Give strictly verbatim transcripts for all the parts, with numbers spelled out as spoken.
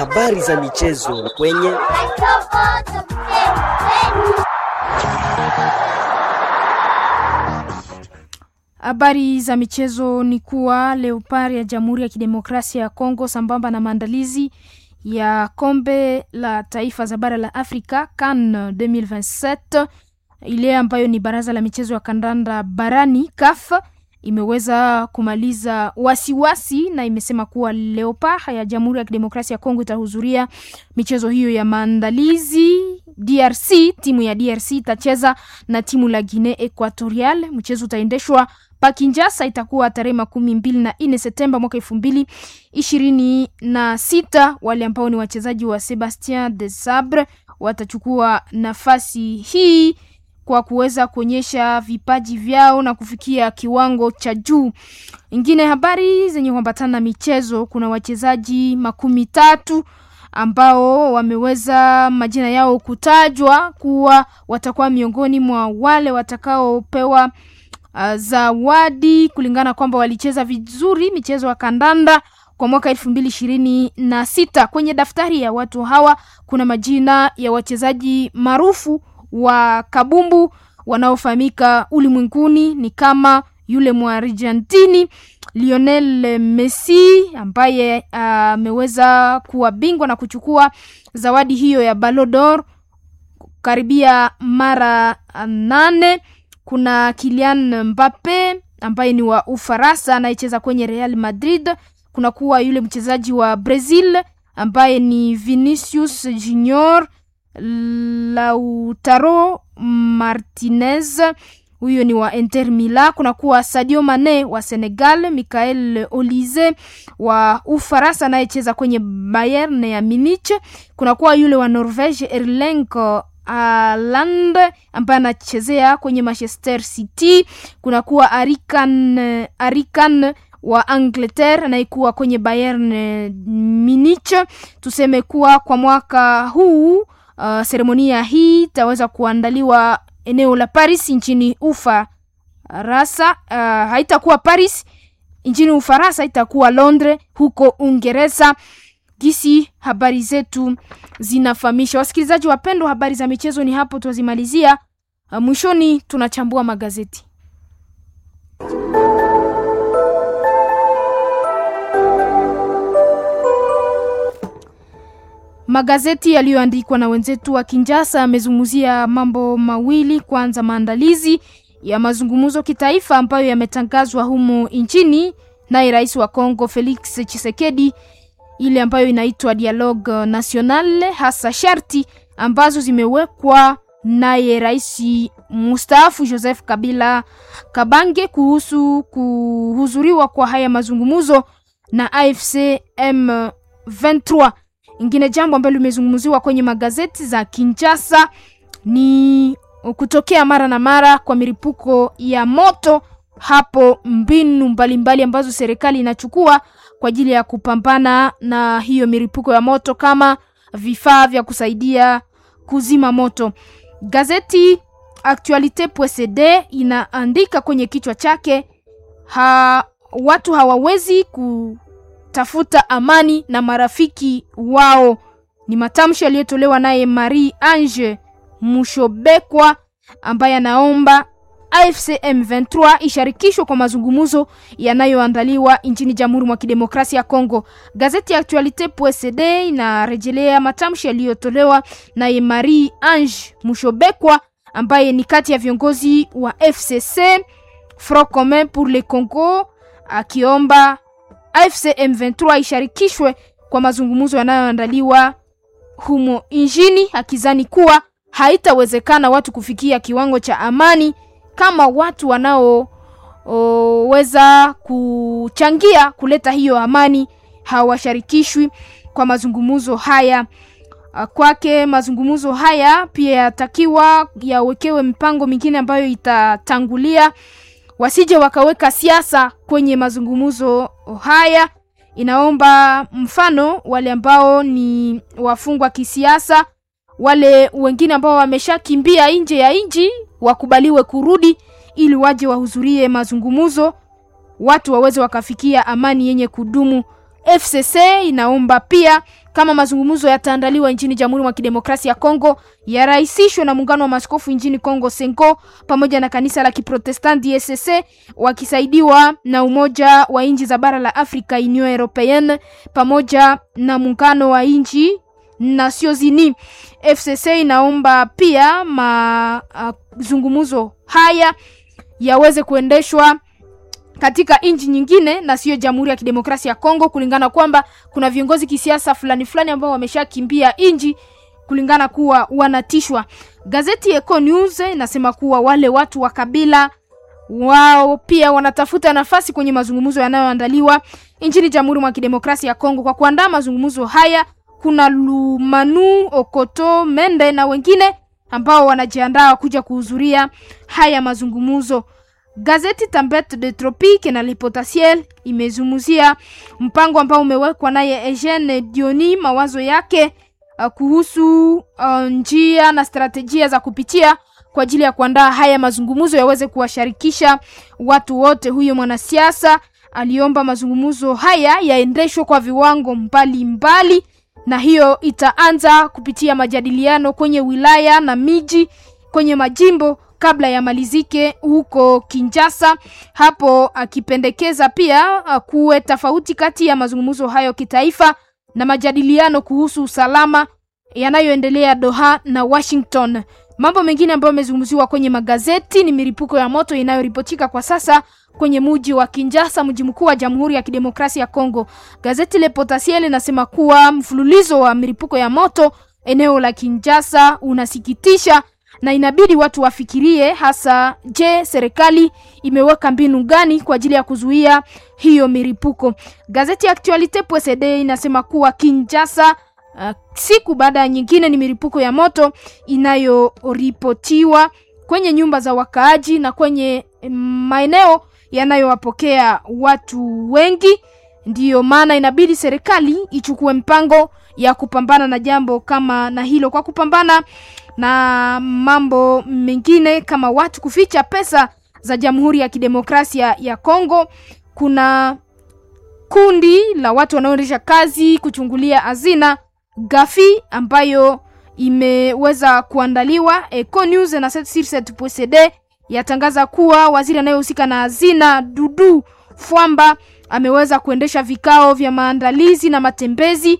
habari za michezo kwenye Habari za michezo ni kuwa Leopard ya Jamhuri ya Kidemokrasia ya Kongo sambamba na maandalizi ya kombe la taifa za bara la Afrika CAN elfu mbili na ishirini na saba, ile ambayo ni baraza la michezo ya kandanda barani C A F, imeweza kumaliza wasiwasi na imesema kuwa Leopard ya Jamhuri ya Kidemokrasia ya Kongo itahudhuria michezo hiyo ya maandalizi. D R C, timu ya D R C itacheza na timu la Guinea Equatorial. Mchezo utaendeshwa pa Kinshasa, itakuwa tarehe makumi mbili na nne Septemba mwaka elfu mbili ishirini na sita. Wale ambao ni wachezaji wa Sebastien de Sabre watachukua nafasi hii kwa kuweza kuonyesha vipaji vyao na kufikia kiwango cha juu. Ingine habari zenye kuambatana michezo, kuna wachezaji makumi tatu ambao wameweza majina yao kutajwa kuwa watakuwa miongoni mwa wale watakaopewa uh, zawadi kulingana kwamba walicheza vizuri michezo ya kandanda kwa mwaka elfu mbili ishirini na sita. Kwenye daftari ya watu hawa kuna majina ya wachezaji maarufu wa kabumbu wanaofahamika ulimwenguni, ni kama yule mwa Argentini Lionel Messi ambaye ameweza uh, kuwa bingwa na kuchukua zawadi hiyo ya Ballon d'Or karibia mara nane. Kuna Kylian Mbappe ambaye ni wa Ufaransa anayecheza kwenye Real Madrid. Kuna kuwa yule mchezaji wa Brazil ambaye ni Vinicius Junior, Lautaro Martinez, huyo ni wa Inter Milan. Kuna kuwa Sadio Mane wa Senegal, Michael Olise wa Ufaransa anayecheza kwenye Bayern ya Munich. Kuna kuwa yule wa Norvege Erling Haaland ambaye anachezea kwenye Manchester City. Kuna kuwa Arikan Arikan wa Angleterre anayekuwa kwenye Bayern Munich. Tuseme kuwa kwa mwaka huu uh, seremonia hii itaweza kuandaliwa eneo la Paris nchini Ufaransa. Uh, haitakuwa Paris nchini Ufaransa, itakuwa Londres huko Uingereza. Gisi habari zetu zinafahamisha. Wasikilizaji wapendwa, habari za michezo ni hapo tuwazimalizia. Uh, mwishoni tunachambua magazeti. Magazeti yaliyoandikwa na wenzetu wa Kinshasa yamezungumzia mambo mawili. Kwanza, maandalizi ya mazungumzo kitaifa ambayo yametangazwa humo nchini na rais wa Kongo Felix Tshisekedi, ile ambayo inaitwa Dialogue National, hasa sharti ambazo zimewekwa naye rais mstaafu Joseph Kabila Kabange kuhusu kuhudhuriwa kwa haya mazungumzo na A F C M ishirini. Ingine jambo ambalo limezungumziwa kwenye magazeti za Kinshasa ni kutokea mara na mara kwa milipuko ya moto, hapo mbinu mbalimbali ambazo serikali inachukua kwa ajili ya kupambana na hiyo milipuko ya moto, kama vifaa vya kusaidia kuzima moto. Gazeti Actualite.cd inaandika kwenye kichwa chake, ha, watu hawawezi ku tafuta amani na marafiki wao. Ni matamshi yaliyotolewa naye Marie Ange Mushobekwa ambaye anaomba A F C M ishirini na tatu isharikishwe kwa mazungumzo yanayoandaliwa nchini Jamhuri ya Kidemokrasia ya Kongo. Gazeti ya Actualite.cd inarejelea matamshi yaliyotolewa naye Marie Ange Mushobekwa ambaye ni kati ya viongozi wa F C C, Front Commun pour le Congo, akiomba A F C M ishirini na tatu isharikishwe kwa mazungumzo yanayoandaliwa humo injini, akizani kuwa haitawezekana watu kufikia kiwango cha amani kama watu wanao o, weza kuchangia kuleta hiyo amani hawasharikishwi kwa mazungumzo haya. Kwake mazungumzo haya pia yatakiwa yawekewe mpango mingine ambayo itatangulia, wasije wakaweka siasa kwenye mazungumzo haya. Inaomba mfano wale ambao ni wafungwa kisiasa, wale wengine ambao wameshakimbia nje ya nchi wakubaliwe kurudi ili waje wahudhurie mazungumzo, watu waweze wakafikia amani yenye kudumu F C C inaomba pia kama mazungumzo yataandaliwa nchini Jamhuri ya Kidemokrasia ya Kongo yarahisishwe na muungano wa maaskofu nchini Kongo Senko pamoja na kanisa la Kiprotestanti S C wakisaidiwa na umoja wa nchi za bara la Afrika Union Europeenne pamoja na muungano wa nchi Nations Unies. F C C inaomba pia mazungumzo uh, haya yaweze kuendeshwa katika nchi nyingine na sio Jamhuri ya Kidemokrasia ya Kongo, kulingana kwamba kuna viongozi kisiasa fulani fulani ambao wameshakimbia nchi kulingana kuwa wanatishwa. Gazeti Eco News inasema kuwa wale watu wa kabila wao pia wanatafuta nafasi kwenye mazungumzo yanayoandaliwa nchini Jamhuri ya Kidemokrasia ya Kongo. Kwa kuandaa mazungumzo haya kuna Lumanu Okoto Mende na wengine ambao wanajiandaa kuja kuhudhuria haya mazungumzo. Gazeti Tempete de Tropique na Le Potentiel imezungumzia mpango ambao umewekwa naye Eugene Dioni, mawazo yake uh, kuhusu uh, njia na strategia za kupitia kwa ajili ya kuandaa haya mazungumzo yaweze kuwashirikisha watu wote. Huyo mwanasiasa aliomba mazungumzo haya yaendeshwe kwa viwango mbali mbali, na hiyo itaanza kupitia majadiliano kwenye wilaya na miji kwenye majimbo kabla ya malizike huko Kinshasa. Hapo akipendekeza pia kuwe tofauti kati ya mazungumzo hayo kitaifa na majadiliano kuhusu usalama yanayoendelea Doha na Washington. Mambo mengine ambayo yamezungumziwa kwenye magazeti ni milipuko ya moto inayoripotika kwa sasa kwenye mji wa Kinshasa, mji mkuu wa Jamhuri ya Kidemokrasia ya Kongo. Gazeti Le Potentiel linasema kuwa mfululizo wa milipuko ya moto eneo la Kinshasa unasikitisha na inabidi watu wafikirie hasa, je, serikali imeweka mbinu gani kwa ajili ya kuzuia hiyo milipuko. Gazeti Actualité P C D inasema kuwa Kinshasa uh, siku baada ya nyingine ni milipuko ya moto inayoripotiwa kwenye nyumba za wakaaji na kwenye maeneo yanayowapokea watu wengi. Ndiyo maana inabidi serikali ichukue mpango ya kupambana na jambo kama na hilo, kwa kupambana na mambo mengine kama watu kuficha pesa za Jamhuri ya Kidemokrasia ya Kongo. Kuna kundi la watu wanaoendesha kazi kuchungulia hazina Gafi ambayo imeweza kuandaliwa. Eco News na Sirset P C D yatangaza kuwa waziri anayehusika na hazina Dudu Fwamba ameweza kuendesha vikao vya maandalizi na matembezi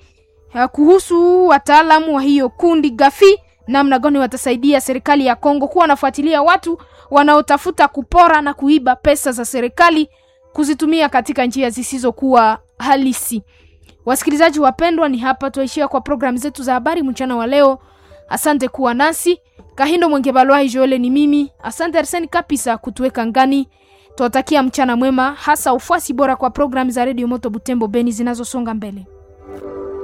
kuhusu wataalamu wa hiyo kundi Gafi namna gani watasaidia serikali ya Kongo kuwa nafuatilia watu wanaotafuta kupora na kuiba pesa za serikali kuzitumia katika njia zisizokuwa halisi. Wasikilizaji wapendwa, ni hapa tuishia kwa programu zetu za habari mchana wa leo. Asante kuwa nasi. Kahindo Mwengebalwa Joel ni mimi. Asante Arseni Kapisa kutuweka ngani. Tuwatakia mchana mwema, hasa ufuasi bora kwa programu za Radio Moto Butembo Beni zinazosonga mbele.